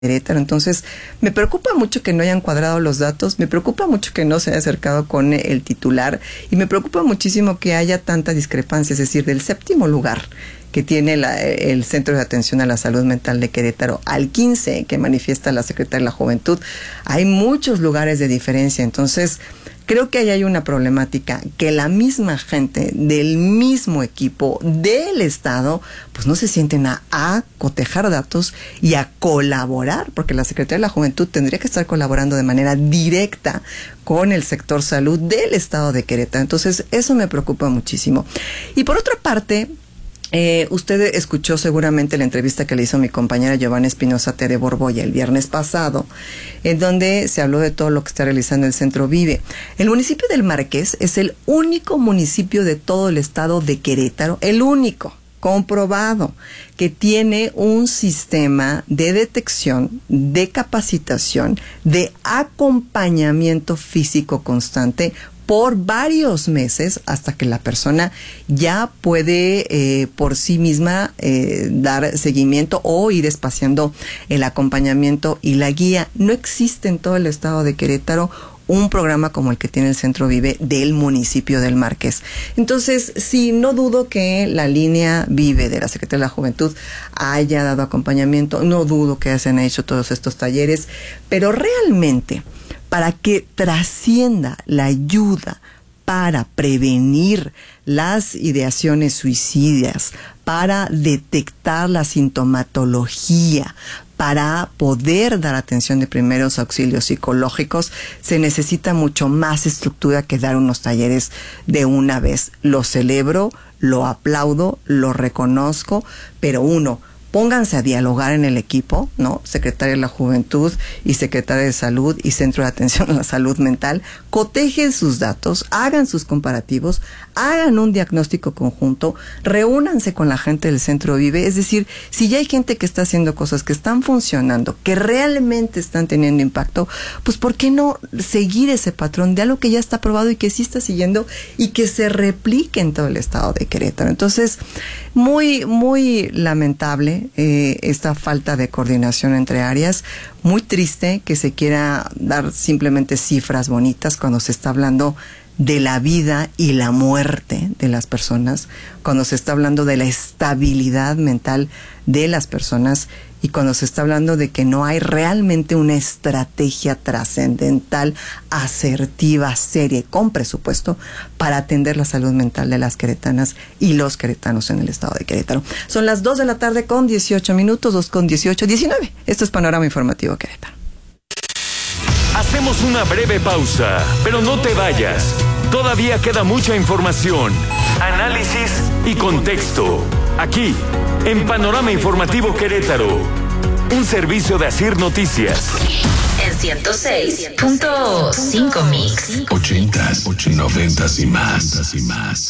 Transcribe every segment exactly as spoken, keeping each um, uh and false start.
Querétaro. Entonces, me preocupa mucho que no hayan cuadrado los datos, me preocupa mucho que no se haya acercado con el titular y me preocupa muchísimo que haya tanta discrepancia, es decir, del séptimo lugar que tiene la, el Centro de Atención a la Salud Mental de Querétaro al quince que manifiesta la Secretaría de la Juventud. Hay muchos lugares de diferencia, entonces creo que ahí hay una problemática que la misma gente del mismo equipo del Estado pues no se sienten a, a cotejar datos y a colaborar, porque la Secretaría de la Juventud tendría que estar colaborando de manera directa con el sector salud del Estado de Querétaro. Entonces eso me preocupa muchísimo. Y por otra parte, Eh, usted escuchó seguramente la entrevista que le hizo mi compañera Giovanna Espinosa Tere Borboya el viernes pasado, en donde se habló de todo lo que está realizando el Centro Vive. El municipio del Marqués es el único municipio de todo el estado de Querétaro, el único, comprobado, que tiene un sistema de detección, de capacitación, de acompañamiento físico constante por varios meses hasta que la persona ya puede eh, por sí misma eh, dar seguimiento o ir espaciando el acompañamiento y la guía. No existe en todo el estado de Querétaro un programa como el que tiene el Centro Vive del municipio del Marqués. Entonces, sí, no dudo que la línea Vive de la Secretaría de la Juventud haya dado acompañamiento, no dudo que se han hecho todos estos talleres, pero realmente, para que trascienda la ayuda para prevenir las ideaciones suicidas, para detectar la sintomatología, para poder dar atención de primeros auxilios psicológicos, se necesita mucho más estructura que dar unos talleres de una vez. Lo celebro, lo aplaudo, lo reconozco, pero uno, pónganse a dialogar en el equipo, ¿no? Secretaria de la Juventud y Secretaria de Salud y Centro de Atención a la Salud Mental, cotejen sus datos, hagan sus comparativos, hagan un diagnóstico conjunto, reúnanse con la gente del Centro Vive, es decir, si ya hay gente que está haciendo cosas que están funcionando, que realmente están teniendo impacto, pues ¿por qué no seguir ese patrón de algo que ya está probado y que sí está siguiendo y que se replique en todo el estado de Querétaro? Entonces, muy, muy lamentable Eh, esta falta de coordinación entre áreas, muy triste que se quiera dar simplemente cifras bonitas cuando se está hablando de la vida y la muerte de las personas, cuando se está hablando de la estabilidad mental de las personas y cuando se está hablando de que no hay realmente una estrategia trascendental, asertiva, seria, con presupuesto para atender la salud mental de las queretanas y los queretanos en el estado de Querétaro. Son las dos de la tarde con dieciocho minutos, dos con dieciocho, diecinueve. Esto es Panorama Informativo Querétaro. Hacemos una breve pausa, pero no te vayas. Todavía queda mucha información, análisis y contexto. Aquí, en Panorama Informativo Querétaro, un servicio de Asir Noticias. En ciento seis punto cinco Mix. Ochentas, noventas y más. Y más.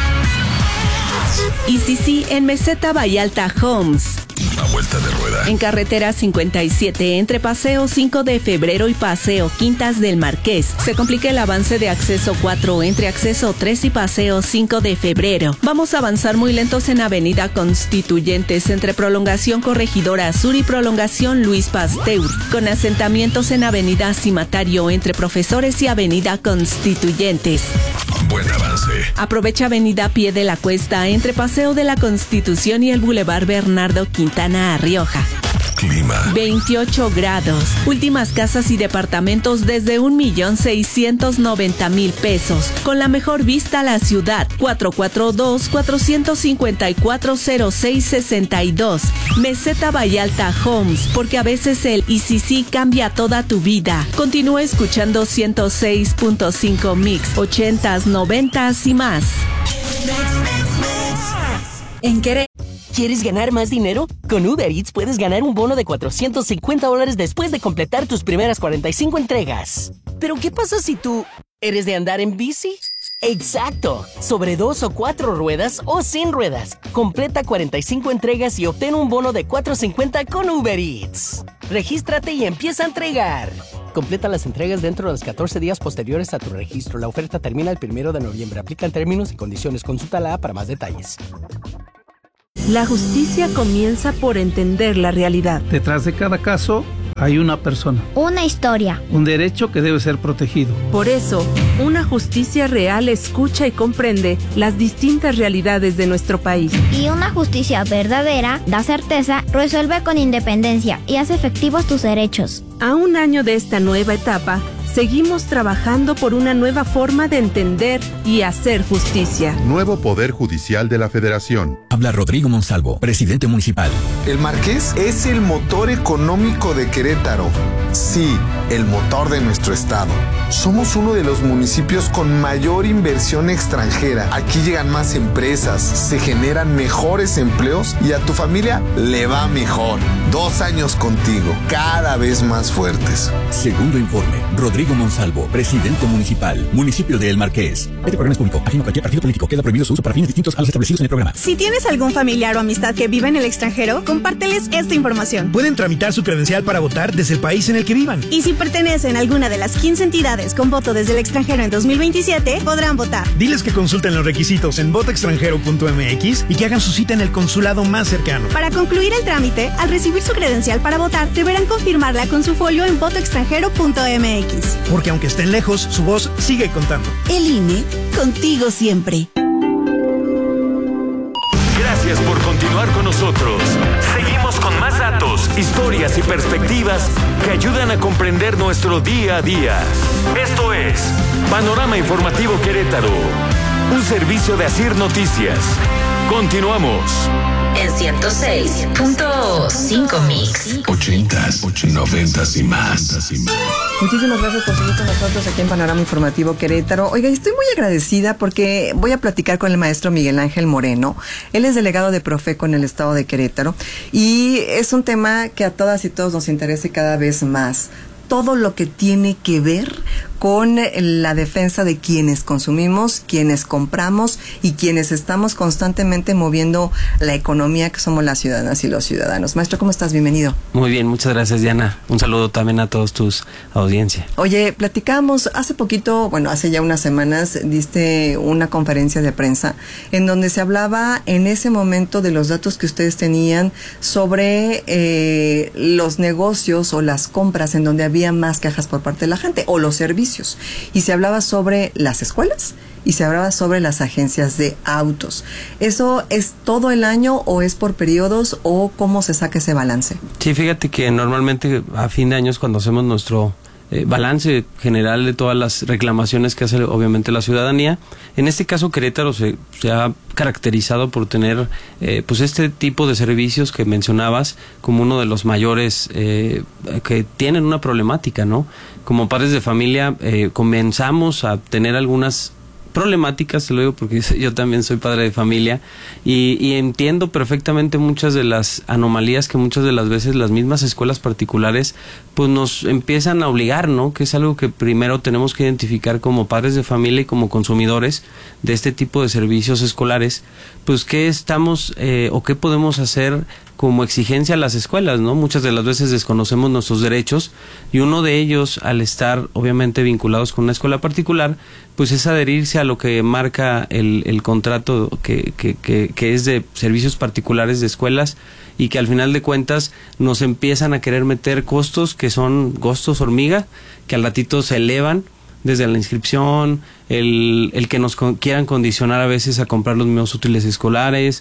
Y sí, sí, en Meseta Vallalta Homes. A vuelta de rueda. En carretera cincuenta y siete, entre Paseo cinco de Febrero y Paseo Quintas del Marqués. Se complica el avance de Acceso cuatro entre Acceso tres y Paseo cinco de Febrero. Vamos a avanzar muy lentos en Avenida Constituyentes, entre Prolongación Corregidora Sur y Prolongación Luis Pasteur, con asentamientos en Avenida Cimatario, entre Profesores y Avenida Constituyentes. Buen avance. Aprovecha Avenida Pie de la Cuesta, entre Paseo de la Constitución y el Boulevard Bernardo Quintana a Rioja. Clima. veintiocho grados. Últimas casas y departamentos desde un millón seiscientos noventa mil pesos. Con la mejor vista a la ciudad. cuatro cuatro dos, cuatro cinco cuatro, cero seis seis dos. Meseta Vallalta Homes. Porque a veces el y si sí cambia toda tu vida. Continúa escuchando ciento seis punto cinco Mix. ochentas, noventas y más. En Querétaro. ¿Quieres ganar más dinero? Con Uber Eats puedes ganar un bono de cuatrocientos cincuenta dólares después de completar tus primeras cuarenta y cinco entregas. ¿Pero qué pasa si tú eres de andar en bici? ¡Exacto! Sobre dos o cuatro ruedas o sin ruedas. Completa cuarenta y cinco entregas y obtén un bono de cuatrocientos cincuenta con Uber Eats. Regístrate y empieza a entregar. Completa las entregas dentro de los catorce días posteriores a tu registro. La oferta termina el primero de noviembre. Aplican términos y condiciones. Consulta la A para más detalles. La justicia comienza por entender la realidad. Detrás de cada caso Hay una persona. Una historia. Un derecho que debe ser protegido. Por eso, una justicia real escucha y comprende las distintas realidades de nuestro país. Y una justicia verdadera da certeza, resuelve con independencia y hace efectivos tus derechos. A un año de esta nueva etapa, seguimos trabajando por una nueva forma de entender y hacer justicia. Nuevo Poder Judicial de la Federación. Habla Rodrigo Monsalvo, presidente municipal. El Marqués es el motor económico de Querétaro. Sí, el motor de nuestro estado. Somos uno de los municipios con mayor inversión extranjera. Aquí llegan más empresas, se generan mejores empleos y a tu familia le va mejor. Dos años contigo, cada vez más fuertes. Segundo informe, Rodrigo Monsalvo, presidente municipal, municipio de El Marqués. Este programa es público, ajeno a cualquier partido político. Queda prohibido su uso para fines distintos a los establecidos en el programa. Si tienes algún familiar o amistad que vive en el extranjero, compárteles esta información. Pueden tramitar su credencial para votar desde el país en el que vivan. Y si pertenecen a alguna de las quince entidades con voto desde el extranjero en dos mil veintisiete, podrán votar. Diles que consulten los requisitos en voto extranjero punto m x y que hagan su cita en el consulado más cercano. Para concluir el trámite, al recibir su credencial para votar, deberán confirmarla con su folio en voto extranjero punto m x. Porque aunque estén lejos, su voz sigue contando. El I N E, contigo siempre. Gracias por continuar con nosotros. Seguimos con más datos, historias y perspectivas que ayudan a comprender nuestro día a día. Esto es Panorama Informativo Querétaro, un servicio de Asir Noticias. Continuamos. En ciento seis punto cinco Mix. Ochentas, noventas y más. Muchísimas gracias por seguir con nosotros aquí en Panorama Informativo Querétaro. Oiga, estoy muy agradecida porque voy a platicar con el maestro Miguel Ángel Moreno. Él es delegado de Profeco en el estado de Querétaro y es un tema que a todas y todos nos interesa cada vez más. Todo lo que tiene que ver con la defensa de quienes consumimos, quienes compramos y quienes estamos constantemente moviendo la economía que somos las ciudadanas y los ciudadanos. Maestro, ¿cómo estás? Bienvenido. Muy bien, muchas gracias, Diana. Un saludo también a todos tus audiencia. Oye, platicamos hace poquito, bueno, hace ya unas semanas, diste una conferencia de prensa en donde se hablaba en ese momento de los datos que ustedes tenían sobre eh, los negocios o las compras en donde había más quejas por parte de la gente o los servicios. Y se hablaba sobre las escuelas y se hablaba sobre las agencias de autos. ¿Eso es todo el año o es por periodos o cómo se saca ese balance? Sí, fíjate que normalmente a fin de año es cuando hacemos nuestro eh, balance general de todas las reclamaciones que hace obviamente la ciudadanía. En este caso Querétaro se, se ha caracterizado por tener eh, pues este tipo de servicios que mencionabas como uno de los mayores eh, que tienen una problemática, ¿no? Como padres de familia eh, comenzamos a tener algunas problemáticas, te lo digo porque yo también soy padre de familia y, y entiendo perfectamente muchas de las anomalías que muchas de las veces las mismas escuelas particulares pues nos empiezan a obligar, ¿no? Que es algo que primero tenemos que identificar como padres de familia y como consumidores de este tipo de servicios escolares, pues qué estamos eh, o qué podemos hacer como exigencia a las escuelas, ¿no? Muchas de las veces desconocemos nuestros derechos y uno de ellos, al estar obviamente vinculados con una escuela particular, pues es adherirse a lo que marca el, el contrato que, que, que, que es de servicios particulares de escuelas y que al final de cuentas nos empiezan a querer meter costos que son costos hormiga, que al ratito se elevan desde la inscripción, el, el que nos con, quieran condicionar a veces a comprar los mismos útiles escolares,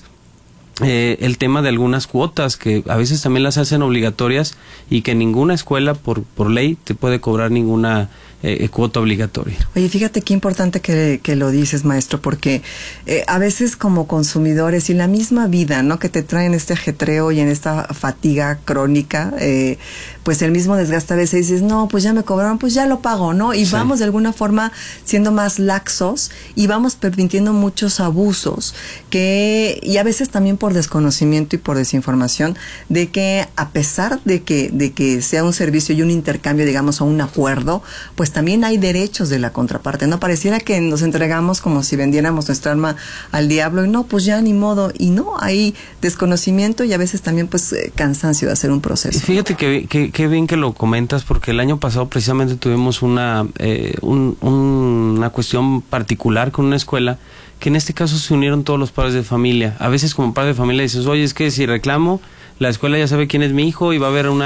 Eh, el tema de algunas cuotas que a veces también las hacen obligatorias y que ninguna escuela por por ley te puede cobrar ninguna eh, cuota obligatoria. Oye, fíjate qué importante que, que lo dices, maestro, porque eh, a veces como consumidores y la misma vida, ¿no? Que te traen este ajetreo y en esta fatiga crónica, eh, pues el mismo desgaste a veces dices, no, pues ya me cobraron, pues ya lo pago, ¿no? Y sí, vamos de alguna forma siendo más laxos y vamos permitiendo muchos abusos que, y a veces también por desconocimiento y por desinformación, de que a pesar de que, de que sea un servicio y un intercambio, digamos, o un acuerdo, pues también hay derechos de la contraparte, ¿no? Pareciera que nos entregamos como si vendiéramos nuestra alma al diablo y no, pues ya ni modo, y no, hay desconocimiento y a veces también pues eh, cansancio de hacer un proceso. Fíjate que, que, que bien que lo comentas, porque el año pasado precisamente tuvimos una, eh, un, un, una cuestión particular con una escuela que en este caso se unieron todos los padres de familia. A veces como padre de familia dices, oye, es que si reclamo, la escuela ya sabe quién es mi hijo y va a haber una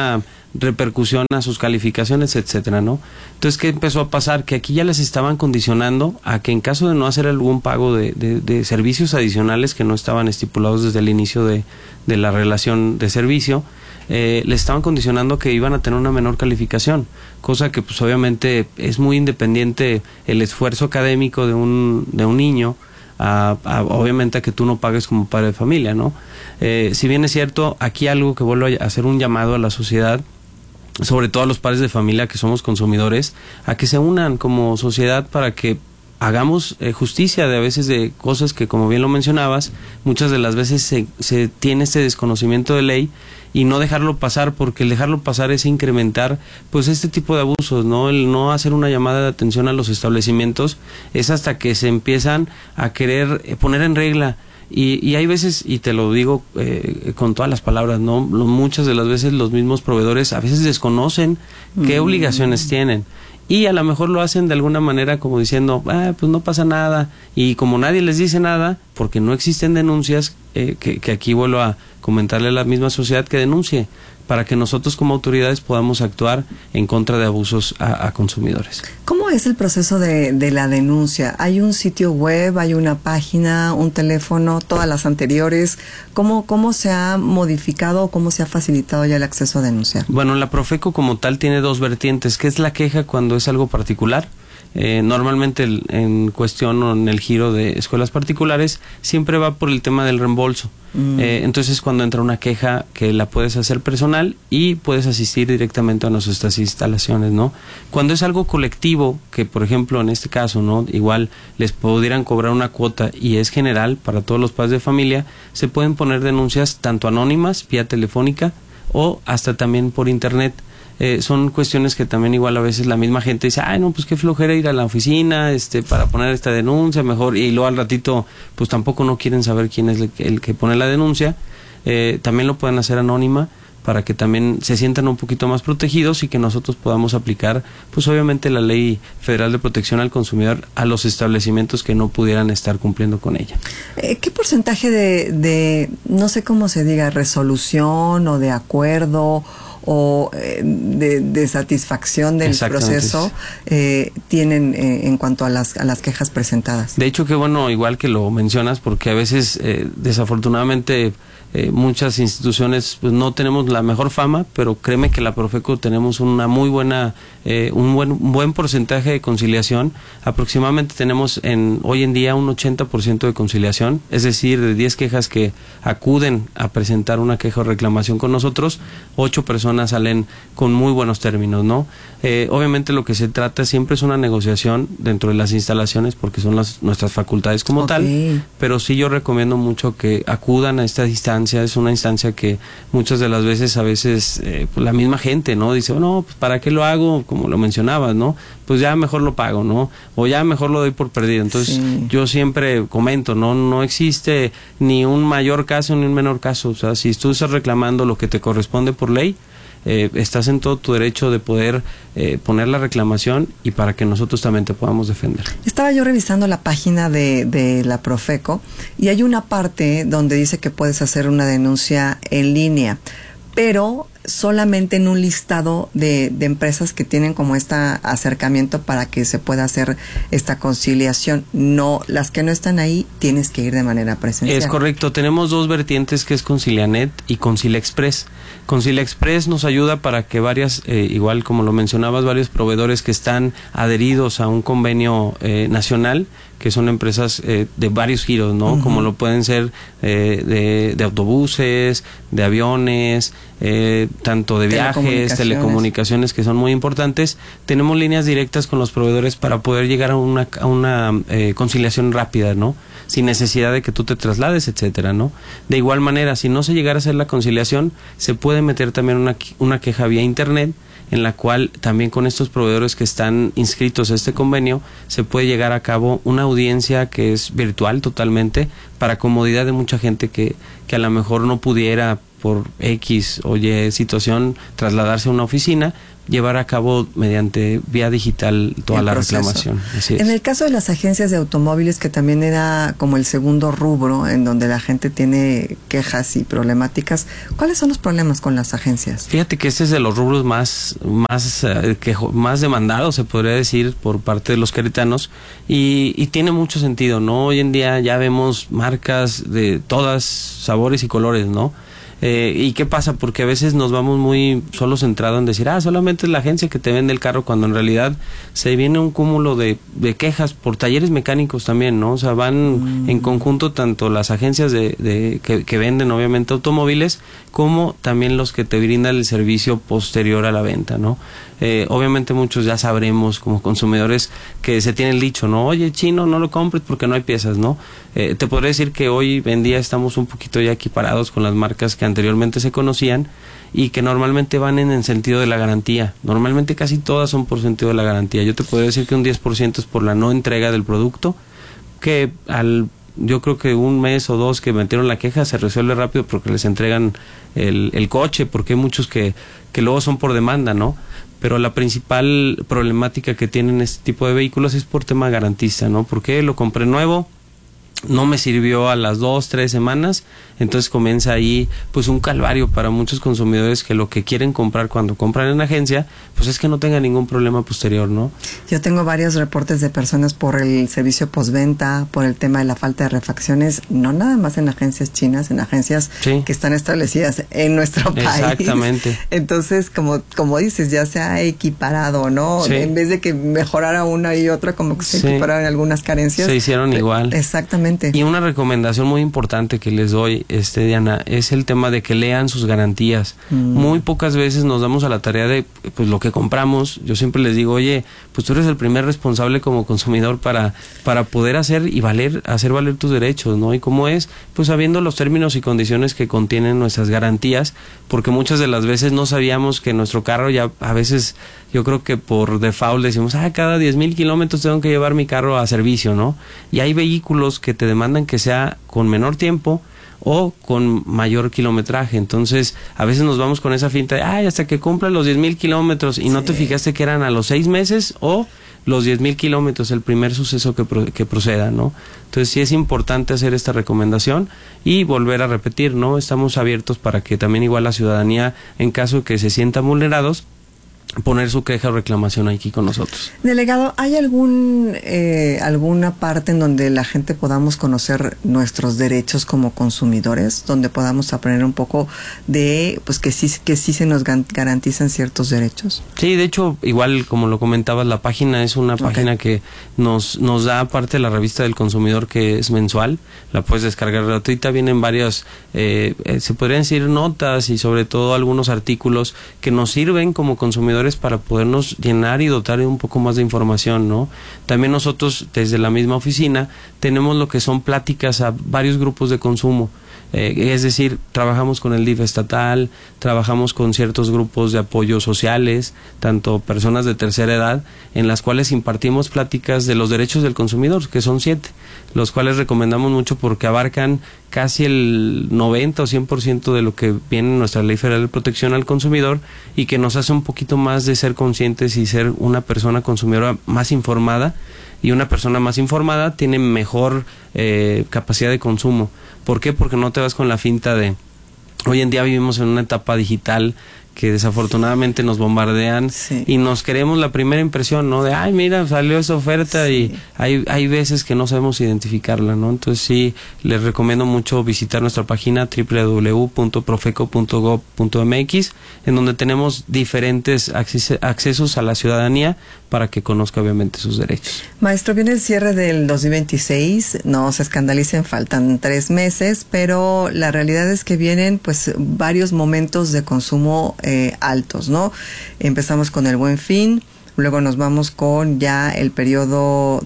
repercusión a sus calificaciones, etcétera, ¿no? Entonces, ¿qué empezó a pasar? Que aquí ya les estaban condicionando a que en caso de no hacer algún pago de, de, de servicios adicionales que no estaban estipulados desde el inicio de, de la relación de servicio, eh, les estaban condicionando que iban a tener una menor calificación, cosa que pues obviamente es muy independiente el esfuerzo académico de un, de un niño, A, a, obviamente a que tú no pagues como padre de familia, ¿no? Eh, si bien es cierto, aquí algo que vuelvo a hacer un llamado a la sociedad, sobre todo a los padres de familia que somos consumidores, a que se unan como sociedad para que hagamos eh, justicia de a veces de cosas que, como bien lo mencionabas, muchas de las veces se, se tiene este desconocimiento de ley, y no dejarlo pasar, porque el dejarlo pasar es incrementar pues este tipo de abusos, ¿no? El no hacer una llamada de atención a los establecimientos es hasta que se empiezan a querer poner en regla. Y, y hay veces, y te lo digo eh, con todas las palabras, ¿no? Muchas de las veces los mismos proveedores a veces desconocen qué mm. obligaciones tienen. Y a lo mejor lo hacen de alguna manera como diciendo, ah, pues no pasa nada. Y como nadie les dice nada, porque no existen denuncias, eh, que, que aquí vuelvo a comentarle a la misma sociedad que denuncie, para que nosotros como autoridades podamos actuar en contra de abusos a, a consumidores. ¿Cómo es el proceso de, de la denuncia? ¿Hay un sitio web, hay una página, un teléfono, todas las anteriores? ¿Cómo, cómo se ha modificado o cómo se ha facilitado ya el acceso a denunciar? Bueno, la Profeco como tal tiene dos vertientes, que es la queja cuando es algo particular. Eh, normalmente el, en cuestión o en el giro de escuelas particulares siempre va por el tema del reembolso. Mm. Eh, entonces cuando entra una queja que la puedes hacer personal y puedes asistir directamente a nuestras instalaciones, ¿no? Cuando es algo colectivo, que por ejemplo en este caso, ¿no? Igual les pudieran cobrar una cuota y es general para todos los padres de familia, se pueden poner denuncias tanto anónimas, vía telefónica o hasta también por internet. Eh, son cuestiones que también igual a veces la misma gente dice, ay no, pues qué flojera ir a la oficina este para poner esta denuncia, mejor, y luego al ratito pues tampoco no quieren saber quién es el que, el que pone la denuncia. Eh, también lo pueden hacer anónima para que también se sientan un poquito más protegidos y que nosotros podamos aplicar pues obviamente la Ley Federal de Protección al Consumidor a los establecimientos que no pudieran estar cumpliendo con ella. Eh, ¿Qué porcentaje de, de, no sé cómo se diga, resolución o de acuerdo o eh, de, de satisfacción del proceso eh, tienen eh, en cuanto a las, a las quejas presentadas? De hecho, qué bueno, igual que lo mencionas, porque a veces eh, desafortunadamente eh, muchas instituciones pues no tenemos la mejor fama, pero créeme que la Profeco tenemos una muy buena, eh, un buen un buen porcentaje de conciliación. Aproximadamente tenemos en hoy en día un ochenta por ciento de conciliación, es decir, de diez quejas que acuden a presentar una queja o reclamación con nosotros, ocho personas salen con muy buenos términos, ¿no? Eh, obviamente lo que se trata siempre es una negociación dentro de las instalaciones, porque son las nuestras facultades como okay. tal, pero sí yo recomiendo mucho que acudan a esta instancia. Es una instancia que muchas de las veces a veces eh, pues la misma gente, ¿no? Dice, oh, no, pues ¿para qué lo hago? Como lo mencionabas, ¿no? Pues ya mejor lo pago, ¿no? O ya mejor lo doy por perdido. Entonces sí. yo siempre comento, ¿no? No existe ni un mayor caso ni un menor caso. O sea, si tú estás reclamando lo que te corresponde por ley, Eh, estás en todo tu derecho de poder eh, poner la reclamación y para que nosotros también te podamos defender. Estaba yo revisando la página de, de la Profeco y hay una parte donde dice que puedes hacer una denuncia en línea, pero solamente en un listado de, de empresas que tienen como este acercamiento para que se pueda hacer esta conciliación. No, las que no están ahí tienes que ir de manera presencial. Es correcto, tenemos dos vertientes que es Concilianet y Concilia Express. Concilia Express nos ayuda para que varias, eh, igual como lo mencionabas, varios proveedores que están adheridos a un convenio eh, nacional, que son empresas eh, de varios giros, ¿no? Uh-huh. Como lo pueden ser eh, de, de autobuses, de aviones, eh, tanto de viajes, telecomunicaciones. telecomunicaciones, que son muy importantes. Tenemos líneas directas con los proveedores para poder llegar a una, a una eh, conciliación rápida, ¿no? Sin necesidad de que tú te traslades, etcétera, ¿no? De igual manera, si no se llegara a hacer la conciliación, se puede meter también una, una queja vía internet, en la cual también con estos proveedores que están inscritos a este convenio se puede llegar a cabo una audiencia que es virtual totalmente para comodidad de mucha gente que, que a lo mejor no pudiera por X o Y situación trasladarse a una oficina, llevar a cabo mediante vía digital toda el la proceso. reclamación. Así es. En el caso de las agencias de automóviles, que también era como el segundo rubro en donde la gente tiene quejas y problemáticas, ¿cuáles son los problemas con las agencias? Fíjate que este es de los rubros más más eh, quejo, más demandados, se podría decir, por parte de los queretanos, y, y tiene mucho sentido, ¿no? Hoy en día ya vemos marcas de todas sabores y colores, ¿no? Eh, ¿Y qué pasa? Porque a veces nos vamos muy solo centrado en decir, ah, solamente es la agencia que te vende el carro, cuando en realidad se viene un cúmulo de, de quejas por talleres mecánicos también, ¿no? O sea, van mm. en conjunto tanto las agencias de, de que, que venden obviamente automóviles, como también los que te brindan el servicio posterior a la venta, ¿no? Eh, obviamente muchos ya sabremos como consumidores que se tiene el dicho, ¿no? Oye, chino, no lo compres porque no hay piezas, ¿no? Eh, te podría decir que hoy en día estamos un poquito ya equiparados con las marcas que anteriormente se conocían y que normalmente van en el sentido de la garantía. Normalmente casi todas son por sentido de la garantía. Yo te podría decir que un diez por ciento es por la no entrega del producto, que al yo creo que un mes o dos que metieron la queja se resuelve rápido porque les entregan el, el coche, porque hay muchos que, que luego son por demanda, ¿no? Pero la principal problemática que tienen este tipo de vehículos es por tema garantista, ¿no? Porque lo compré nuevo, no me sirvió a las dos, tres semanas, entonces comienza ahí pues un calvario para muchos consumidores que lo que quieren comprar cuando compran en agencia, pues es que no tenga ningún problema posterior, ¿no? Yo tengo varios reportes de personas por el servicio postventa, por el tema de la falta de refacciones, no nada más en agencias chinas, en agencias sí. que están establecidas en nuestro país. Exactamente. Entonces, como como dices, ya se ha equiparado, ¿no? Sí. En vez de que mejorara una y otra, como que se sí. equipararon algunas carencias. Se hicieron igual. Exactamente. Y una recomendación muy importante que les doy, este Diana, es el tema de que lean sus garantías. Mm. Muy pocas veces nos damos a la tarea de pues lo que compramos. Yo siempre les digo, oye, pues tú eres el primer responsable como consumidor para para poder hacer y valer hacer valer tus derechos, ¿no? Y cómo es, pues sabiendo los términos y condiciones que contienen nuestras garantías, porque muchas de las veces no sabíamos que nuestro carro ya a veces, yo creo que por default decimos, ah, cada diez mil kilómetros tengo que llevar mi carro a servicio, ¿no? Y hay vehículos que te demandan que sea con menor tiempo o con mayor kilometraje. Entonces, a veces nos vamos con esa finta de, ay, hasta que cumpla los diez mil kilómetros y sí. no te fijaste que eran a los seis meses o los diez mil kilómetros, el primer suceso que, pro, que proceda, ¿no? Entonces, sí es importante hacer esta recomendación y volver a repetir, ¿no? Estamos abiertos para que también igual la ciudadanía, en caso que se sientan vulnerados, poner su queja o reclamación aquí con nosotros. Delegado, ¿hay algún eh, alguna parte en donde la gente podamos conocer nuestros derechos como consumidores, donde podamos aprender un poco de pues que sí que sí se nos garantizan ciertos derechos? Sí, de hecho, igual como lo comentabas, la página es una okay. página que nos nos da parte de la revista del consumidor, que es mensual, la puedes descargar gratuita, vienen varias eh, eh, se podrían decir notas y sobre todo algunos artículos que nos sirven como consumidores para podernos llenar y dotar de un poco más de información, ¿no? También nosotros desde la misma oficina tenemos lo que son pláticas a varios grupos de consumo. Eh, es decir, trabajamos con el D I F estatal, trabajamos con ciertos grupos de apoyo sociales, tanto personas de tercera edad, en las cuales impartimos pláticas de los derechos del consumidor, que son siete, los cuales recomendamos mucho porque abarcan casi el noventa o cien por ciento de lo que viene en nuestra Ley Federal de Protección al Consumidor y que nos hace un poquito más de ser conscientes y ser una persona consumidora más informada, y una persona más informada tiene mejor eh, capacidad de consumo. ¿Por qué? Porque no te vas con la finta de... Hoy en día vivimos en una etapa digital que desafortunadamente nos bombardean sí. y nos queremos la primera impresión, ¿no? De, ay, mira, salió esa oferta sí. y hay hay veces que no sabemos identificarla, ¿no? Entonces sí, les recomiendo mucho visitar nuestra página doble u doble u doble u punto profeco punto gob punto eme equis, en donde tenemos diferentes acces accesos a la ciudadanía para que conozca obviamente sus derechos. Maestro, viene el cierre del dos mil veintiséis, no se escandalicen, faltan tres meses, pero la realidad es que vienen pues varios momentos de consumo Eh, altos, ¿no? Empezamos con el Buen Fin, luego nos vamos con ya el periodo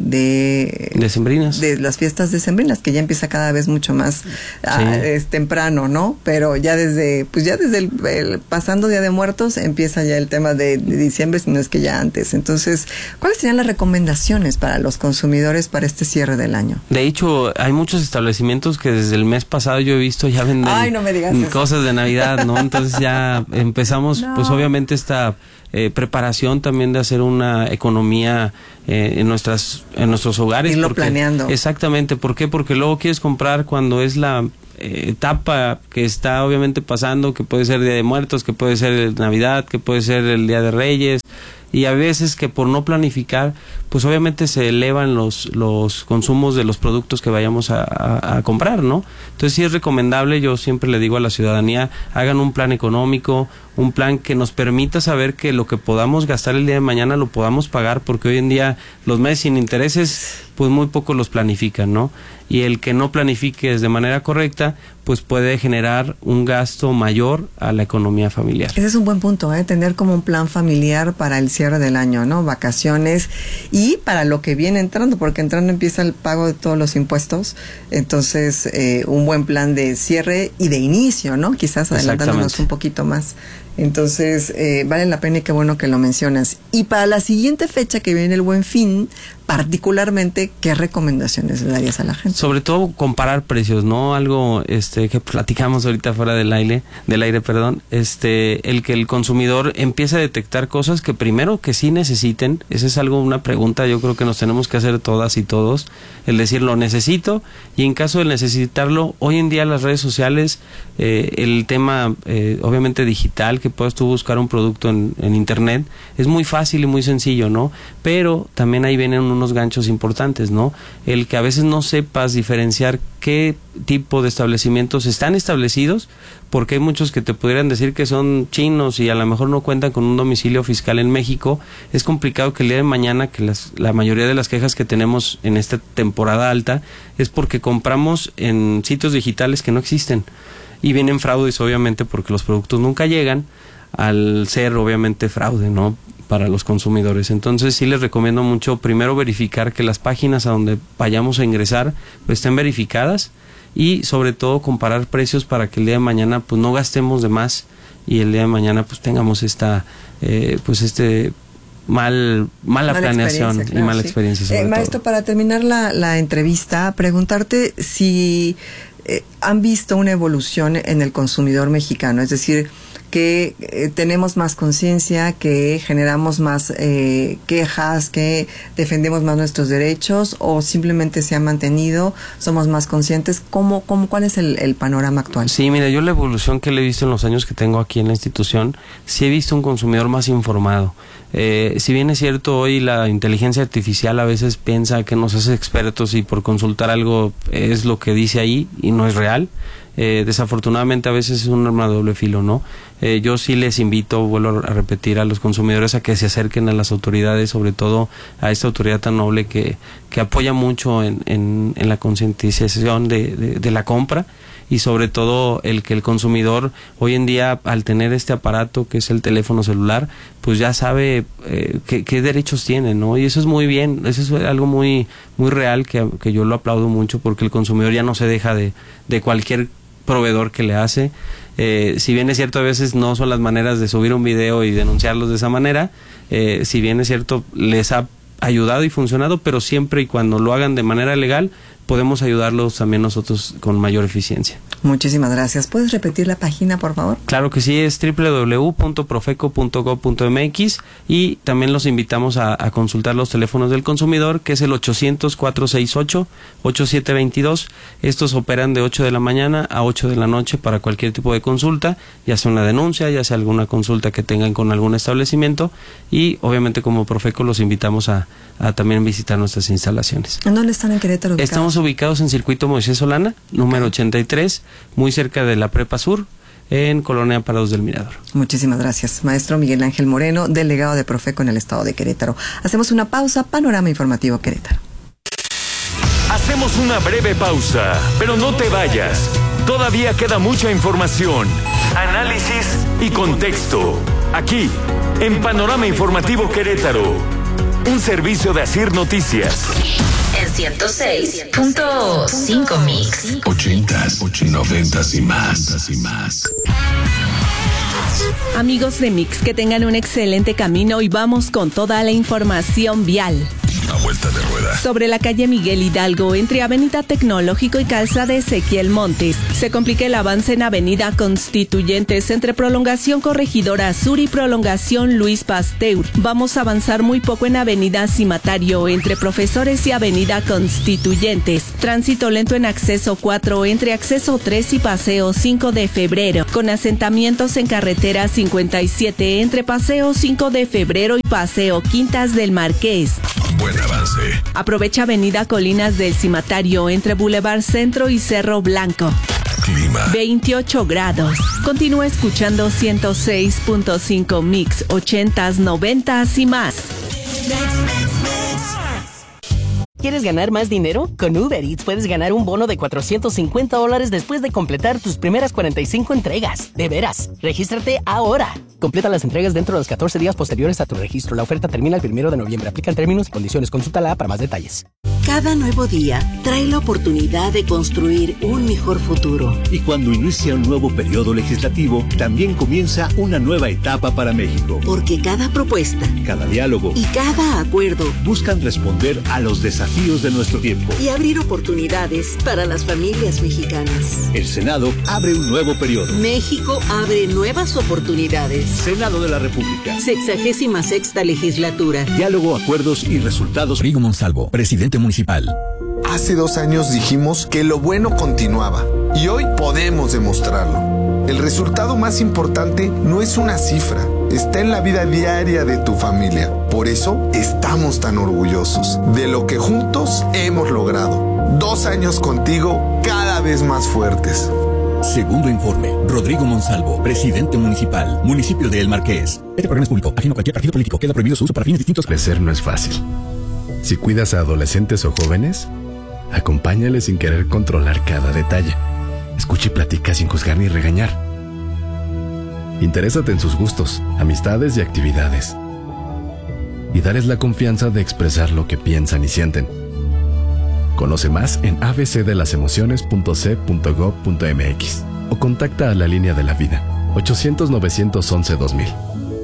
de decembrinas, de las fiestas decembrinas, que ya empieza cada vez mucho más sí. a, es temprano, ¿no? Pero ya desde, pues ya desde el, el pasando Día de Muertos empieza ya el tema de, de diciembre, si no es que ya antes. Entonces, ¿cuáles serían las recomendaciones para los consumidores para este cierre del año? De hecho, hay muchos establecimientos que desde el mes pasado yo he visto ya venden Ay, no me digas cosas eso. de Navidad, ¿no? Entonces ya empezamos, no. pues obviamente esta eh, preparación también de hacer una economía eh, en nuestras en nuestros hogares. Irlo porque, planeando. Exactamente, ¿por qué? Porque luego quieres comprar cuando es la eh, etapa que está obviamente pasando, que puede ser Día de Muertos, que puede ser Navidad, que puede ser el Día de Reyes, y a veces que por no planificar, pues obviamente se elevan los los consumos de los productos que vayamos a, a, a comprar, ¿no? Entonces sí es recomendable, yo siempre le digo a la ciudadanía, hagan un plan económico, un plan que nos permita saber que lo que podamos gastar el día de mañana lo podamos pagar, porque hoy en día los meses sin intereses, pues muy poco los planifican, ¿no? Y el que no planifiques de manera correcta, pues puede generar un gasto mayor a la economía familiar. Ese es un buen punto, ¿eh? Tener como un plan familiar para el cierre del año, ¿no? Vacaciones y para lo que viene entrando, porque entrando empieza el pago de todos los impuestos, entonces eh, un buen plan de cierre y de inicio, ¿no? Quizás adelantándonos un poquito más. Entonces, eh, vale la pena y qué bueno que lo mencionas. Y para la siguiente fecha que viene el Buen Fin, particularmente, ¿qué recomendaciones le darías a la gente? Sobre todo comparar precios, ¿no? Algo este que platicamos ahorita fuera del aire, del aire, perdón, este el que el consumidor empiece a detectar cosas que primero que sí necesiten, esa es algo, una pregunta yo creo que nos tenemos que hacer todas y todos, el decir lo necesito, y en caso de necesitarlo, hoy en día las redes sociales, eh, el tema eh, obviamente digital, que puedas tú buscar un producto en, en internet, es muy fácil y muy sencillo, ¿no? Pero también ahí vienen unos ganchos importantes, ¿no? El que a veces no sepas diferenciar qué tipo de establecimientos están establecidos, porque hay muchos que te pudieran decir que son chinos y a lo mejor no cuentan con un domicilio fiscal en México. Es complicado que el día de mañana, que las, la mayoría de las quejas que tenemos en esta temporada alta es porque compramos en sitios digitales que no existen. Y vienen fraudes, obviamente, porque los productos nunca llegan, al ser, obviamente, fraude, ¿no?, para los consumidores. Entonces, sí les recomiendo mucho, primero, verificar que las páginas a donde vayamos a ingresar pues, estén verificadas, y, sobre todo, comparar precios para que el día de mañana, pues, no gastemos de más, y el día de mañana, pues, tengamos esta, eh, pues, este... mal mala, mala planeación claro, y mala sí. experiencia sobre eh, maestro, todo. Para terminar la, la entrevista, preguntarte si eh, han visto una evolución en el consumidor mexicano, es decir, que eh, tenemos más conciencia, que generamos más eh, quejas, que defendemos más nuestros derechos, o simplemente se ha mantenido, somos más conscientes. ¿Cómo, cómo, cuál es el, el panorama actual? Sí, mira, yo la evolución que le he visto en los años que tengo aquí en la institución, sí he visto un consumidor más informado. Eh, si bien es cierto, hoy la inteligencia artificial a veces piensa que nos hace expertos y por consultar algo es lo que dice ahí y no es real. Eh, desafortunadamente a veces es un arma de doble filo, ¿no? Eh, yo sí les invito, vuelvo a repetir, a los consumidores a que se acerquen a las autoridades, sobre todo a esta autoridad tan noble que, que apoya mucho en, en, en la concientización de, de, de la compra, y sobre todo el que el consumidor hoy en día, al tener este aparato que es el teléfono celular, pues ya sabe eh, qué, qué derechos tiene, ¿no? Y eso es muy bien, eso es algo muy muy real que, que yo lo aplaudo mucho, porque el consumidor ya no se deja de, de cualquier proveedor que le hace. Eh, si bien es cierto, a veces no son las maneras de subir un video y denunciarlos de esa manera, eh, si bien es cierto, les ha ayudado y funcionado, pero siempre y cuando lo hagan de manera legal, podemos ayudarlos también nosotros con mayor eficiencia. Muchísimas gracias. ¿Puedes repetir la página, por favor? Claro que sí, es doble u doble u doble u punto profeco punto gob punto eme equis, y también los invitamos a, a consultar los teléfonos del consumidor, que es el ochocientos, cuatrocientos sesenta y ocho, ochenta y siete veintidós. Estos operan de ocho de la mañana a ocho de la noche para cualquier tipo de consulta, ya sea una denuncia, ya sea alguna consulta que tengan con algún establecimiento, y obviamente como Profeco los invitamos a, a también visitar nuestras instalaciones. ¿En dónde están en Querétaro ubicados? Estamos ubicados en Circuito Moisés Solana, número ochenta y tres, muy cerca de la Prepa Sur, en Colonia Parados del Mirador. Muchísimas gracias, maestro Miguel Ángel Moreno, delegado de Profeco en el estado de Querétaro. Hacemos una pausa, Panorama Informativo Querétaro. Hacemos una breve pausa, pero no te vayas. Todavía queda mucha información, análisis y contexto. Aquí, en Panorama Informativo Querétaro, un servicio de Asir Noticias. En ciento seis punto cinco Mix. Ochentas, noventas y más, y más. Amigos de Mix, que tengan un excelente camino y vamos con toda la información vial. una vuelta de rueda. Sobre la calle Miguel Hidalgo, entre Avenida Tecnológico y Calzada Ezequiel Montes, se complica el avance en Avenida Constituyentes entre Prolongación Corregidora Sur y Prolongación Luis Pasteur. Vamos a avanzar muy poco en Avenida Cimatario entre Profesores y Avenida Constituyentes. Tránsito lento en Acceso cuatro entre Acceso tres y Paseo cinco de febrero, con asentamientos en Carretera cincuenta y siete entre Paseo cinco de febrero y Paseo Quintas del Marqués. Buen avance. Aprovecha Avenida Colinas del Cimatario entre Boulevard Centro y Cerro Blanco. Clima. veintiocho grados. Continúa escuchando ciento seis punto cinco Mix, ochentas, noventas y más. ¿Quieres ganar más dinero? Con Uber Eats puedes ganar un bono de cuatrocientos cincuenta dólares después de completar tus primeras cuarenta y cinco entregas. De veras, regístrate ahora. Completa las entregas dentro de los catorce días posteriores a tu registro. La oferta termina el primero de noviembre. Aplican términos y condiciones. Consúltala para más detalles. Cada nuevo día trae la oportunidad de construir un mejor futuro. Y cuando inicia un nuevo periodo legislativo, también comienza una nueva etapa para México. Porque cada propuesta, cada diálogo y cada acuerdo buscan responder a los desafíos de nuestro tiempo y abrir oportunidades para las familias mexicanas. El Senado abre un nuevo periodo. México abre nuevas oportunidades. Senado de la República. Sexagésima sexta legislatura. Diálogo, acuerdos y resultados. Rodrigo Monsalvo, presidente municipal. Hace dos años dijimos que lo bueno continuaba y hoy podemos demostrarlo. El resultado más importante no es una cifra, está en la vida diaria de tu familia. Por eso estamos tan orgullosos de lo que juntos hemos logrado. Dos años contigo, cada vez más fuertes. Segundo informe, Rodrigo Monsalvo, presidente municipal, municipio de El Marqués. Este programa es público, ajeno a cualquier partido político. Queda prohibido su uso para fines distintos. Crecer no es fácil. Si cuidas a adolescentes o jóvenes, acompáñales sin querer controlar cada detalle. Escucha y platica sin juzgar ni regañar. Interésate en sus gustos, amistades y actividades. Y darles la confianza de expresar lo que piensan y sienten. Conoce más en a b c de las emociones punto c punto gov punto m x o contacta a la línea de la vida ochocientos, novecientos once, dos mil.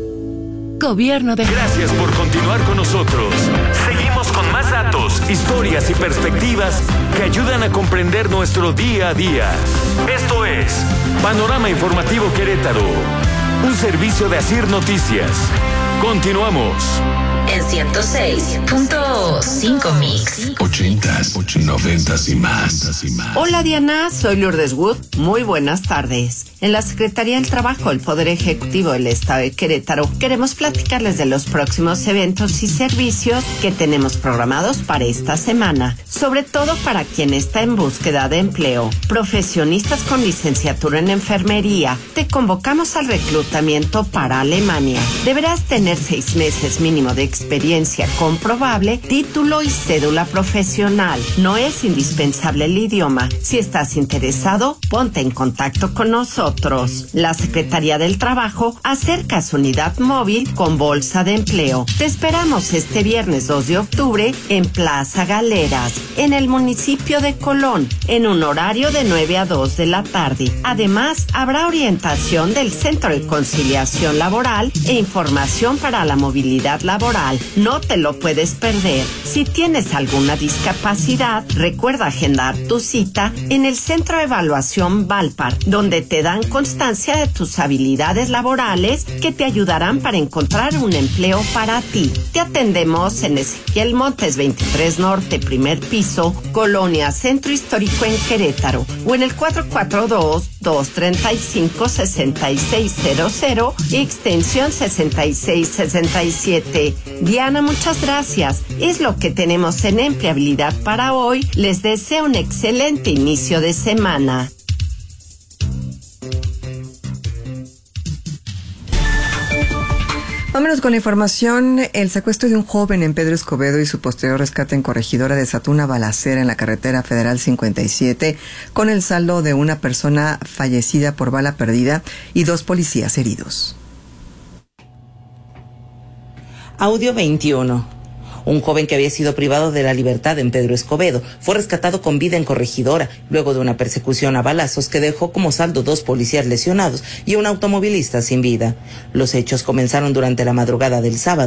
Gobierno de... Gracias por continuar con nosotros. Seguimos con más datos, historias y perspectivas que ayudan a comprender nuestro día a día. Esto es Panorama Informativo Querétaro, un servicio de Asir Noticias. Continuamos. En ciento seis punto cinco Mix. Ochentas, noventas y más. Hola Diana, soy Lourdes Wood. Muy buenas tardes. En la Secretaría del Trabajo del Poder Ejecutivo del Estado de Querétaro queremos platicarles de los próximos eventos y servicios que tenemos programados para esta semana, sobre todo para quien está en búsqueda de empleo. Profesionistas con licenciatura en enfermería, te convocamos al reclutamiento para Alemania. Deberás tener seis meses mínimo de experiencia comprobable, título y cédula profesional. No es indispensable el idioma. Si estás interesado, ponte en contacto con nosotros. La Secretaría del Trabajo acerca su unidad móvil con bolsa de empleo. Te esperamos este viernes dos de octubre en Plaza Galeras, en el municipio de Colón, en un horario de nueve a dos de la tarde. Además, habrá orientación del Centro de Conciliación Laboral e información para la movilidad laboral. No te lo puedes perder. Si tienes alguna discapacidad, recuerda agendar tu cita en el Centro de Evaluación Valpar, donde te dan constancia de tus habilidades laborales que te ayudarán para encontrar un empleo para ti. Te atendemos en Ezequiel Montes veintitrés Norte, primer piso, Colonia Centro Histórico en Querétaro, o en el cuatro cuatro dos, dos tres cinco, seis seis cero cero y extensión sesenta y seis sesenta y siete. Diana, muchas gracias. Es lo que tenemos en Empleabilidad para hoy. Les deseo un excelente inicio de semana. Vámonos con la información. El secuestro de un joven en Pedro Escobedo y su posterior rescate en Corregidora desató una balacera en la carretera federal cincuenta y siete, con el saldo de una persona fallecida por bala perdida y dos policías heridos. Audio veintiuno. Un joven que había sido privado de la libertad en Pedro Escobedo fue rescatado con vida en Corregidora luego de una persecución a balazos que dejó como saldo dos policías lesionados y un automovilista sin vida. Los hechos comenzaron durante la madrugada del sábado,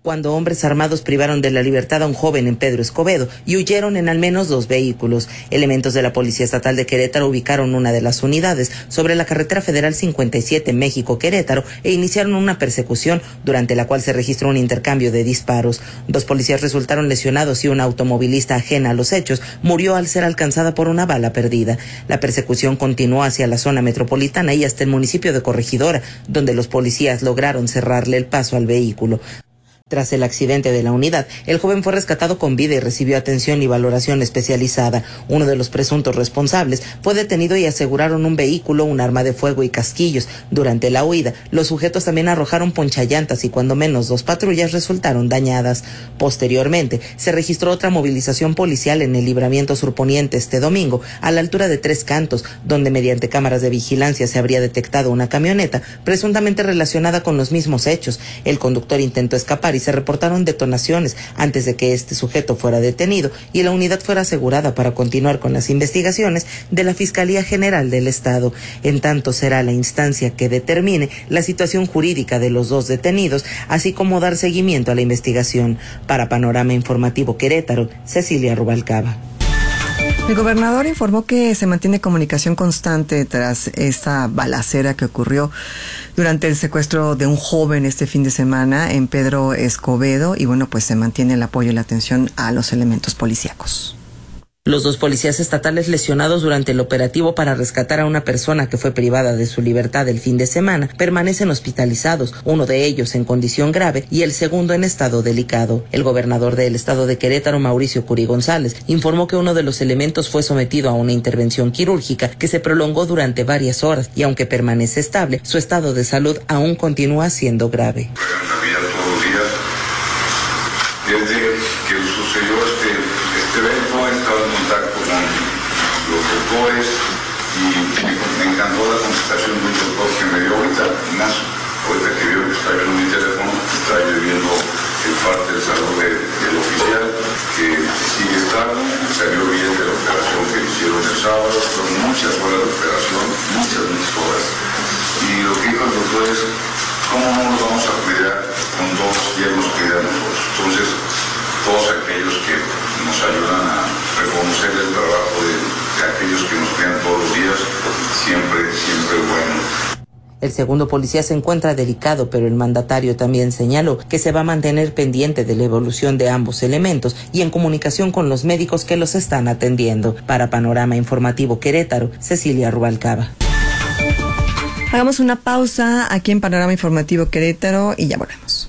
cuando hombres armados privaron de la libertad a un joven en Pedro Escobedo y huyeron en al menos dos vehículos. Elementos de la Policía Estatal de Querétaro ubicaron una de las unidades sobre la carretera federal cincuenta y siete México-Querétaro e iniciaron una persecución durante la cual se registró un intercambio de disparos. Dos policías resultaron lesionados y una automovilista ajena a los hechos murió al ser alcanzada por una bala perdida. La persecución continuó hacia la zona metropolitana y hasta el municipio de Corregidora, donde los policías lograron cerrarle el paso al vehículo. Tras el accidente de la unidad, el joven fue rescatado con vida y recibió atención y valoración especializada. Uno de los presuntos responsables fue detenido y aseguraron un vehículo, un arma de fuego y casquillos. Durante la huida, los sujetos también arrojaron ponchallantas y cuando menos dos patrullas resultaron dañadas. Posteriormente, se registró otra movilización policial en el libramiento surponiente este domingo, a la altura de Tres Cantos, donde mediante cámaras de vigilancia se habría detectado una camioneta presuntamente relacionada con los mismos hechos. El conductor intentó escapar y se reportaron detonaciones antes de que este sujeto fuera detenido y la unidad fuera asegurada para continuar con las investigaciones de la Fiscalía General del Estado. En tanto, será la instancia que determine la situación jurídica de los dos detenidos, así como dar seguimiento a la investigación. Para Panorama Informativo Querétaro, Cecilia Rubalcaba. El gobernador informó que se mantiene comunicación constante tras esta balacera que ocurrió durante el secuestro de un joven este fin de semana en Pedro Escobedo y bueno, pues se mantiene el apoyo y la atención a los elementos policíacos. Los dos policías estatales lesionados durante el operativo para rescatar a una persona que fue privada de su libertad el fin de semana permanecen hospitalizados, uno de ellos en condición grave y el segundo en estado delicado. El gobernador del estado de Querétaro, Mauricio Curi González, informó que uno de los elementos fue sometido a una intervención quirúrgica que se prolongó durante varias horas y aunque permanece estable, su estado de salud aún continúa siendo grave. Desde que sucedió este, este evento he estado en contacto con los doctores y me encantó la contestación de un doctor que me dio ahorita, Ignacio, ahorita que vio que está viendo mi teléfono, está viendo el parte de salud de, del oficial, que sigue estable, salió bien de la operación que hicieron el sábado, son muchas horas de operación, muchas, muchas horas. Y lo que dijo el doctor es, ¿cómo no nos vamos a cuidar con dos y él nos cuida a nosotros? Entonces, todos aquellos que nos ayudan a reconocer el trabajo de, de aquellos que nos cuidan todos los días, siempre, siempre bueno. El segundo policía se encuentra delicado, pero el mandatario también señaló que se va a mantener pendiente de la evolución de ambos elementos y en comunicación con los médicos que los están atendiendo. Para Panorama Informativo Querétaro, Cecilia Rubalcaba. Hagamos una pausa aquí en Panorama Informativo Querétaro y ya volvemos.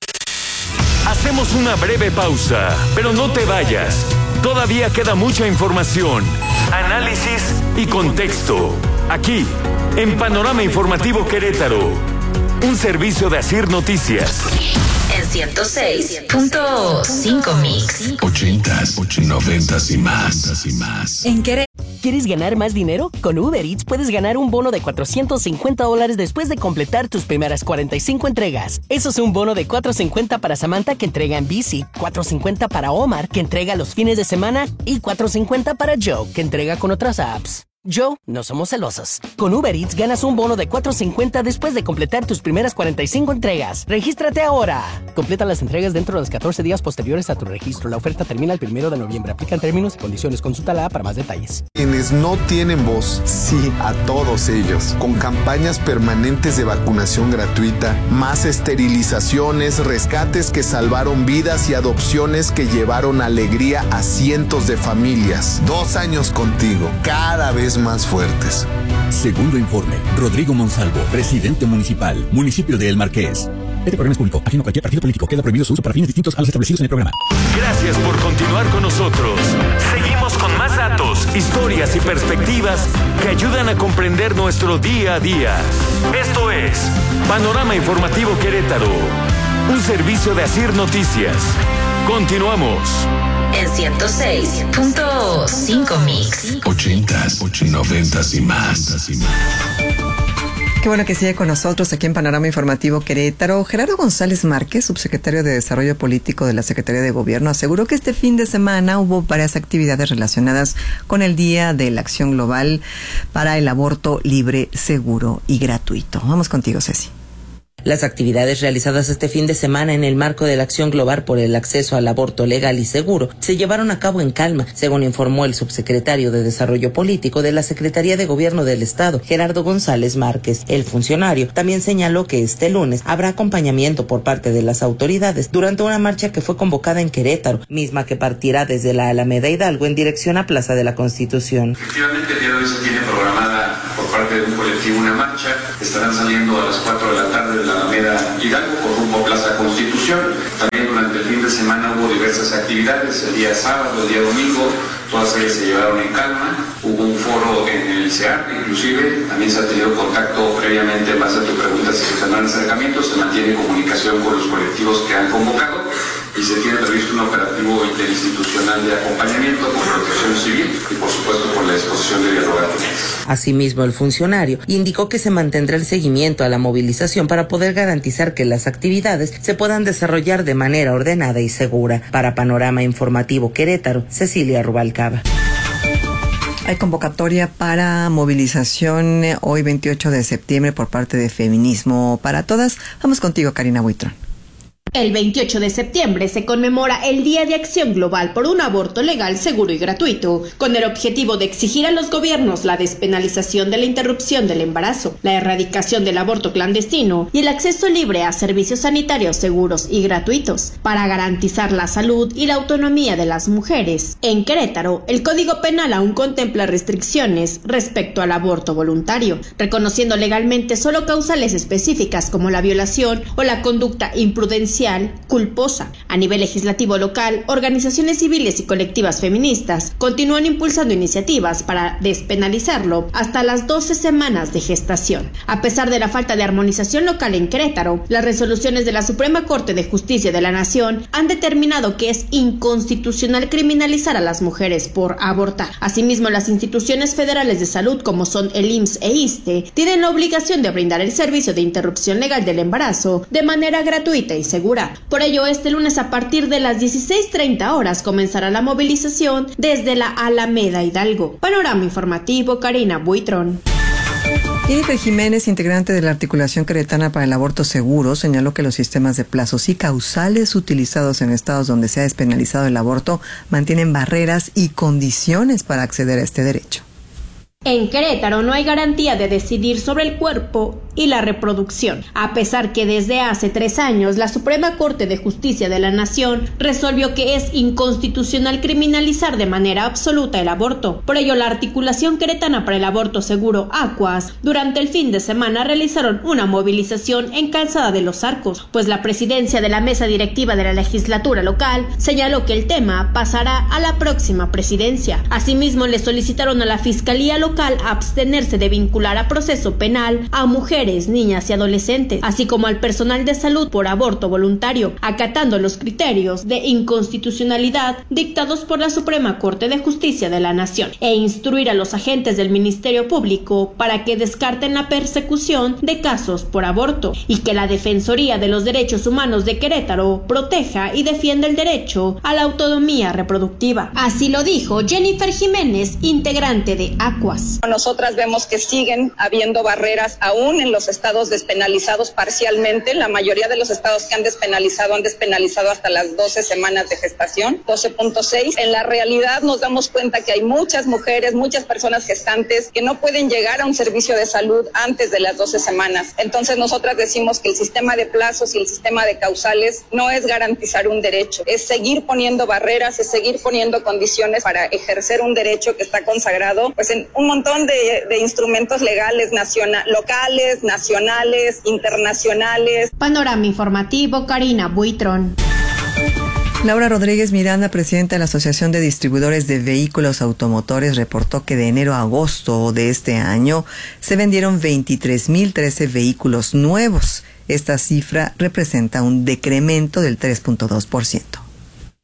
Hacemos una breve pausa, pero no te vayas. Todavía queda mucha información, análisis y contexto. Aquí, en Panorama Informativo Querétaro, un servicio de Asir Noticias. En ciento seis punto cinco Mix. Ochentas, noventas y más. Y más. En Querétaro. ¿Quieres ganar más dinero? Con Uber Eats puedes ganar un bono de cuatrocientos cincuenta dólares después de completar tus primeras cuarenta y cinco entregas. Eso es un bono de cuatrocientos cincuenta para Samantha que entrega en bici, cuatrocientos cincuenta para Omar que entrega los fines de semana y cuatrocientos cincuenta para Joe que entrega con otras apps. Joe, no somos celosos. Con Uber Eats ganas un bono de cuatrocientos cincuenta después de completar tus primeras cuarenta y cinco entregas. ¡Regístrate ahora! Completa las entregas dentro de los catorce días posteriores a tu registro. La oferta termina el primero de noviembre. Aplican términos y condiciones. Consulta la app para más detalles. Quienes no tienen voz, sí, a todos ellos. Con campañas permanentes de vacunación gratuita, más esterilizaciones, rescates que salvaron vidas y adopciones que llevaron alegría a cientos de familias. Dos años contigo, cada vez más fuertes. Segundo informe. Rodrigo Monsalvo, presidente municipal, municipio de El Marqués. Este programa es público, ajeno a cualquier partido político. Queda prohibido su uso para fines distintos a los establecidos en el programa. Gracias por continuar con nosotros. Seguimos con más datos, historias y perspectivas que ayudan a comprender nuestro día a día. Esto es Panorama Informativo Querétaro, un servicio de Asir Noticias. Continuamos. En ciento seis punto cinco Mix. Ochentas, noventas y más. Y más. Qué bueno que sigue con nosotros aquí en Panorama Informativo Querétaro. Gerardo González Márquez, subsecretario de Desarrollo Político de la Secretaría de Gobierno, aseguró que este fin de semana hubo varias actividades relacionadas con el Día de la Acción Global para el Aborto Libre, Seguro y Gratuito. Vamos contigo, Ceci. Las actividades realizadas este fin de semana en el marco de la Acción Global por el Acceso al Aborto Legal y Seguro se llevaron a cabo en calma, según informó el subsecretario de Desarrollo Político de la Secretaría de Gobierno del Estado, Gerardo González Márquez. El funcionario también señaló que este lunes habrá acompañamiento por parte de las autoridades durante una marcha que fue convocada en Querétaro, misma que partirá desde la Alameda Hidalgo en dirección a Plaza de la Constitución. Efectivamente, el día de hoy se tiene programada por parte de un colectivo una marcha. Estarán saliendo a las cuatro de la tarde de la Alameda Hidalgo por rumbo a Plaza Constitución. También durante el fin de semana hubo diversas actividades, el día sábado, el día domingo, todas ellas se llevaron en calma. Hubo un foro en el C E A R, inclusive también se ha tenido contacto previamente en base a tu pregunta si se tendrán acercamientos, se mantiene comunicación con los colectivos que han convocado y se tiene previsto un operativo interinstitucional de acompañamiento con protección civil y por supuesto con la disposición de dialogar con ellos. Asimismo, el funcionario indicó que se mantendrá el seguimiento a la movilización para poder garantizar que las actividades se puedan desarrollar de manera ordenada y segura. Para Panorama Informativo Querétaro, Cecilia Rubalcaba. Hay convocatoria para movilización hoy veintiocho de septiembre por parte de Feminismo para Todas. Vamos contigo, Karina Buitrón. El veintiocho de septiembre se conmemora el Día de Acción Global por un aborto legal, seguro y gratuito, con el objetivo de exigir a los gobiernos la despenalización de la interrupción del embarazo, la erradicación del aborto clandestino y el acceso libre a servicios sanitarios seguros y gratuitos, para garantizar la salud y la autonomía de las mujeres. En Querétaro, el Código Penal aún contempla restricciones respecto al aborto voluntario, reconociendo legalmente solo causales específicas como la violación o la conducta imprudencial culposa. A nivel legislativo local, organizaciones civiles y colectivas feministas continúan impulsando iniciativas para despenalizarlo hasta las doce semanas de gestación. A pesar de la falta de armonización local en Querétaro, las resoluciones de la Suprema Corte de Justicia de la Nación han determinado que es inconstitucional criminalizar a las mujeres por abortar. Asimismo, las instituciones federales de salud, como son el I M S S e I S S S T E, tienen la obligación de brindar el servicio de interrupción legal del embarazo de manera gratuita y segura. Por ello, este lunes a partir de las dieciséis treinta horas comenzará la movilización desde la Alameda Hidalgo. Panorama Informativo, Karina Buitrón. Jennifer Jiménez, integrante de la Articulación Queretana para el Aborto Seguro, señaló que los sistemas de plazos y causales utilizados en estados donde se ha despenalizado el aborto mantienen barreras y condiciones para acceder a este derecho. En Querétaro no hay garantía de decidir sobre el cuerpo y la reproducción, a pesar que desde hace tres años la Suprema Corte de Justicia de la Nación resolvió que es inconstitucional criminalizar de manera absoluta el aborto. Por ello, la Articulación Queretana para el Aborto Seguro, ACUAS, durante el fin de semana realizaron una movilización en Calzada de los Arcos, pues la presidencia de la mesa directiva de la legislatura local señaló que el tema pasará a la próxima presidencia. Asimismo, le solicitaron a la Fiscalía local abstenerse de vincular a proceso penal a mujeres, niñas y adolescentes, así como al personal de salud por aborto voluntario, acatando los criterios de inconstitucionalidad dictados por la Suprema Corte de Justicia de la Nación, e instruir a los agentes del Ministerio Público para que descarten la persecución de casos por aborto y que la Defensoría de los Derechos Humanos de Querétaro proteja y defienda el derecho a la autonomía reproductiva. Así lo dijo Jennifer Jiménez, integrante de ACUAS. Nosotras vemos que siguen habiendo barreras aún en los estados despenalizados parcialmente. La mayoría de los estados que han despenalizado han despenalizado hasta las doce semanas de gestación, doce punto seis. En la realidad nos damos cuenta que hay muchas mujeres, muchas personas gestantes que no pueden llegar a un servicio de salud antes de las doce semanas. Entonces nosotras decimos que el sistema de plazos y el sistema de causales no es garantizar un derecho, es seguir poniendo barreras, es seguir poniendo condiciones para ejercer un derecho que está consagrado pues en un montón de, de instrumentos legales nacional, locales, nacionales, internacionales. Panorama Informativo, Karina Buitrón. Laura Rodríguez Miranda, presidenta de la Asociación de Distribuidores de Vehículos Automotores, reportó que de enero a agosto de este año se vendieron veintitrés mil trece vehículos nuevos. Esta cifra representa un decremento del tres punto dos por ciento.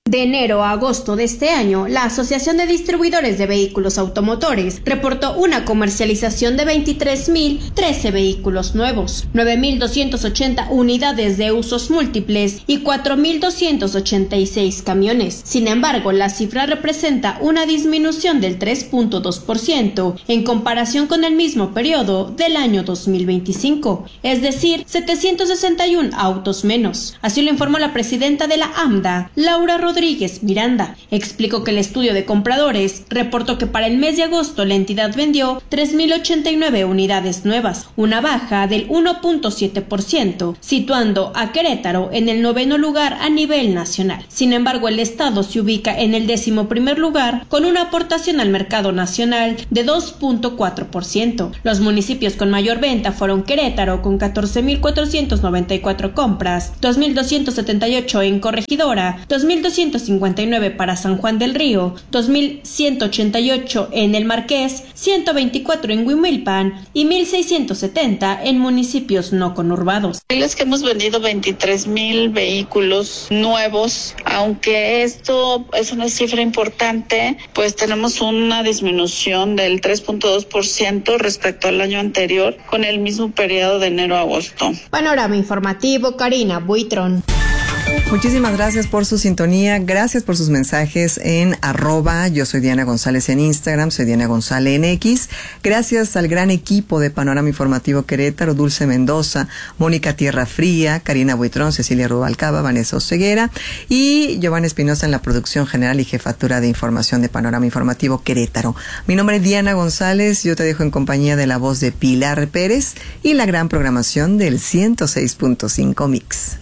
De enero a agosto de este año, la Asociación de Distribuidores de Vehículos Automotores reportó una comercialización de veintitrés mil trece vehículos nuevos, nueve mil doscientas ochenta unidades de usos múltiples y cuatro mil doscientos ochenta y seis camiones. Sin embargo, la cifra representa una disminución del tres punto dos por ciento en comparación con el mismo periodo del año dos mil veinticinco, es decir, setecientos sesenta y uno autos menos. Así lo informó la presidenta de la AMDA, Laura Rodríguez Rodríguez Miranda. Explicó que el estudio de compradores reportó que para el mes de agosto la entidad vendió tres mil ochenta y nueve unidades nuevas, una baja del uno punto siete por ciento, situando a Querétaro en el noveno lugar a nivel nacional. Sin embargo, el estado se ubica en el décimo primer lugar con una aportación al mercado nacional de dos punto cuatro por ciento. Los municipios con mayor venta fueron Querétaro con catorce mil cuatrocientas noventa y cuatro compras, dos mil doscientos setenta y ocho en Corregidora, dos mil doscientos cincuenta y nueve para San Juan del Río, dos mil ciento ochenta y ocho en El Marqués, ciento veinticuatro en Huimilpan y mil seiscientos setenta en municipios no conurbados. Es que hemos vendido veintitrés mil vehículos nuevos, aunque esto es una cifra importante, pues tenemos una disminución del tres punto dos por ciento respecto al año anterior con el mismo periodo de enero a agosto. Panorama informativo, Karina Buitrón. Muchísimas gracias por su sintonía, gracias por sus mensajes en arroba, yo soy Diana González en Instagram, soy Diana González en X, gracias al gran equipo de Panorama Informativo Querétaro, Dulce Mendoza, Mónica Tierra Fría, Karina Buitrón, Cecilia Rubalcaba, Vanessa Oseguera y Giovanna Espinosa en la producción general y jefatura de información de Panorama Informativo Querétaro. Mi nombre es Diana González, yo te dejo en compañía de la voz de Pilar Pérez y la gran programación del ciento seis punto cinco Mix.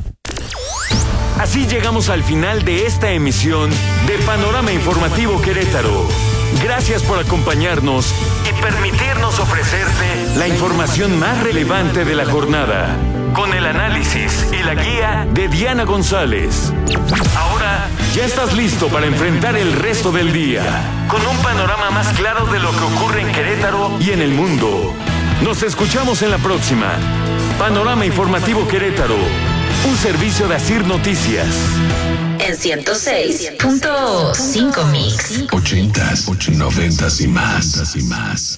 Así llegamos al final de esta emisión de Panorama Informativo Querétaro. Gracias por acompañarnos y permitirnos ofrecerte la información más relevante de la jornada, con el análisis y la guía de Diana González. Ahora ya estás listo para enfrentar el resto del día, con un panorama más claro de lo que ocurre en Querétaro y en el mundo. Nos escuchamos en la próxima. Panorama Informativo Querétaro. Un servicio de Asir Noticias. En ciento seis punto cinco Mix. Ochentas, noventas y más. y más.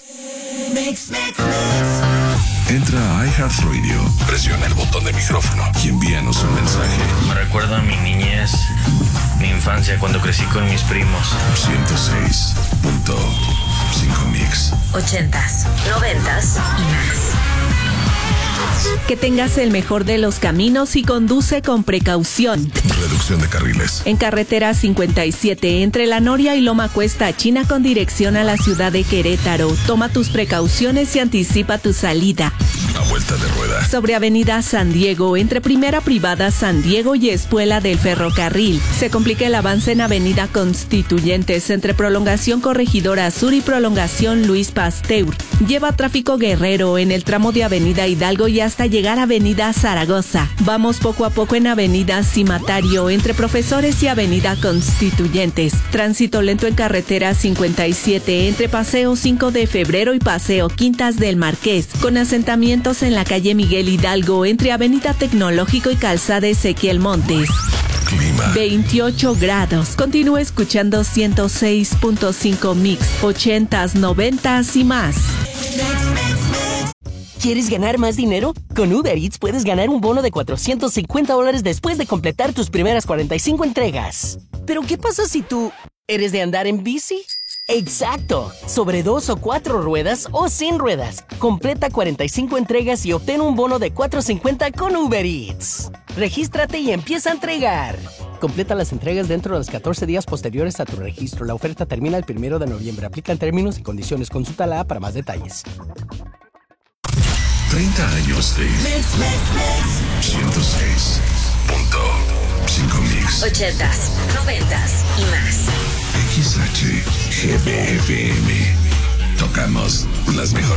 Entra a iHeartRadio, presiona el botón de micrófono y envíanos un mensaje. Me recuerda a mi niñez, mi infancia cuando crecí con mis primos. ciento seis punto cinco Mix. Ochentas, noventas y más. Que tengas el mejor de los caminos y conduce con precaución. Reducción de carriles. En carretera cincuenta y siete, entre La Noria y Loma Cuesta China con dirección a la ciudad de Querétaro. Toma tus precauciones y anticipa tu salida. A vuelta de rueda. Sobre Avenida San Diego, entre Primera Privada San Diego y Espuela del Ferrocarril. Se complica el avance en Avenida Constituyentes, entre Prolongación Corregidora Sur y Prolongación Luis Pasteur. Lleva tráfico guerrero en el tramo de Avenida Hidalgo y hasta llegar a Avenida Zaragoza. Vamos poco a poco en Avenida Cimatario, entre Profesores y Avenida Constituyentes. Tránsito lento en carretera cincuenta y siete, entre Paseo cinco de Febrero y Paseo Quintas del Marqués, con asentamientos en la calle Miguel Hidalgo, entre Avenida Tecnológico y Calzada Ezequiel Montes. Clima. veintiocho grados. Continúa escuchando ciento seis punto cinco Mix, ochentas, noventas y más. ¿Quieres ganar más dinero? Con Uber Eats puedes ganar un bono de cuatrocientos cincuenta dólares después de completar tus primeras cuarenta y cinco entregas. ¿Pero qué pasa si tú eres de andar en bici? ¡Exacto! Sobre dos o cuatro ruedas o sin ruedas. Completa cuarenta y cinco entregas y obtén un bono de cuatrocientos cincuenta con Uber Eats. Regístrate y empieza a entregar. Completa las entregas dentro de los catorce días posteriores a tu registro. La oferta termina el primero de noviembre. Aplican términos y condiciones. Consulta la A para más detalles. treinta años de ciento seis punto cinco Mix. Ochentas, noventas y más. X H G B F M. Tocamos las mejores.